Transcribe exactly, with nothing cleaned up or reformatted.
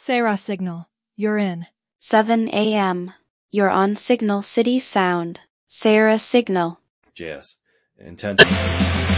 Sarah Signal, you're in. seven a m You're on Signal City Sound. Sarah Signal. J S. Intention.